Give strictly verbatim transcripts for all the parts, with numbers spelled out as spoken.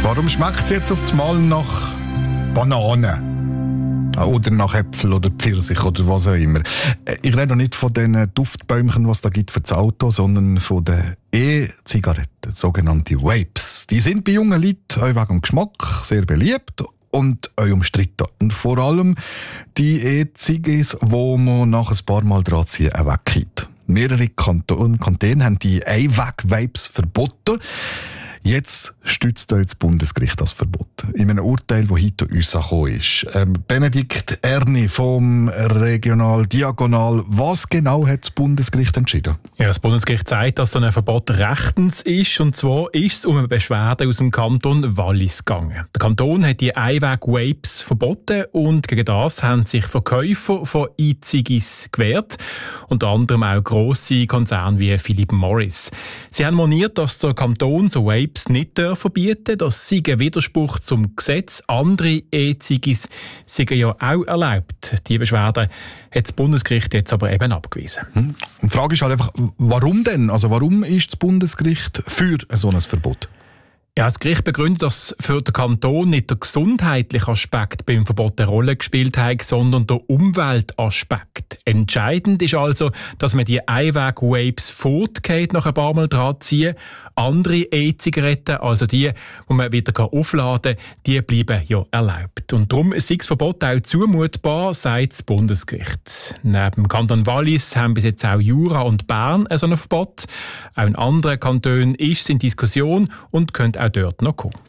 Warum schmeckt es jetzt auf das Mal nach Banane? Oder nach Äpfel oder Pfirsich oder was auch immer. Ich rede nicht von den Duftbäumchen, was es da gibt für das Auto, sondern von den E-Zigaretten, sogenannte Vapes. Die sind bei jungen Leuten auch wegen dem Geschmack sehr beliebt und auch umstritten. Und vor allem die E-Zigis, wo man nach ein paar Mal dran ziehen auch weggeht. Mehrere Kantone, Kantone haben die Einweg-Vapes verboten. Jetzt stützt das Bundesgericht das Verbot. In einem Urteil, das heute uns gekommen ist. Ähm, Benedikt Erni vom Regional Diagonal. Was genau hat das Bundesgericht entschieden? Ja, das Bundesgericht sagt, dass so ein Verbot rechtens ist. Und zwar ist es um eine Beschwerde aus dem Kanton Wallis gegangen. Der Kanton hat die Einweg-Vapes verboten und gegen das haben sich Verkäufer von E-Zigis gewehrt. Unter anderem auch grosse Konzerne wie Philip Morris. Sie haben moniert, dass der Kanton so Vapes nicht verbieten. Das sei ein Widerspruch zum Gesetz. Andere E-Zigis sind ja auch erlaubt. Die Beschwerde hat das Bundesgericht jetzt aber eben abgewiesen. Hm. Und die Frage ist halt einfach, warum denn? Also warum ist das Bundesgericht für so ein Verbot? Ja, das Gericht begründet, dass für den Kanton nicht der gesundheitliche Aspekt beim Verbot eine Rolle gespielt hat, sondern der Umweltaspekt. Entscheidend ist also, dass man die Einweg-Vapes fortgeht, nach ein paar Mal dran ziehen. Andere E-Zigaretten, also die, die man wieder aufladen kann, die bleiben ja erlaubt. Und darum ist das Verbot auch zumutbar, sagt das Bundesgericht. Neben dem Kanton Wallis haben bis jetzt auch Jura und Bern ein solches Verbot. Auch in anderen Kantonen ist es in Diskussion und könnte auch dort noch kommen.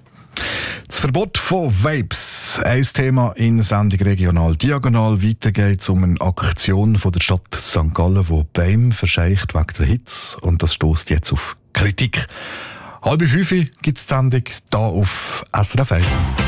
Das Verbot von Vapes, ein Thema in der Sendung Regional Diagonal. Weiter geht es um eine Aktion von der Stadt Sankt Gallen, die Bäume verscheucht wegen der Hitze. Und das stößt jetzt auf Kritik. Halb fünf gibt es die Sendung hier auf S R F eins.